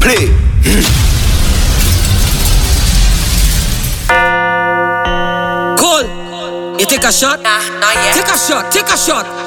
Play. Cole, you take a shot? Nah, not yet. Take a shot, take a shot.